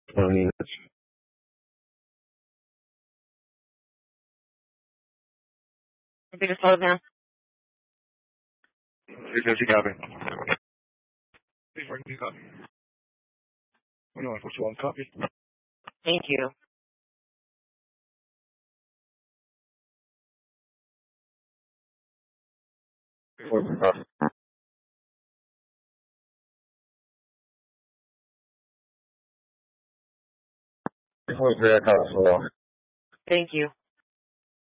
20 minutes. Okay, just hold it now. 350 copy. 340 copy. 2141 copy. Thank you. 340 copy. 343 copy. Thank you.